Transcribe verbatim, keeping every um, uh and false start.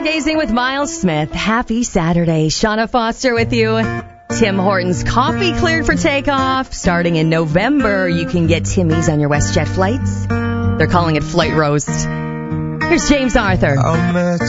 Gazing with Miles Smith. Happy Saturday. Shauna Foster with you. Tim Hortons coffee cleared for takeoff. Starting in November, you can get Timmy's on your WestJet flights. They're calling it Flight Roast. Here's James Arthur. I met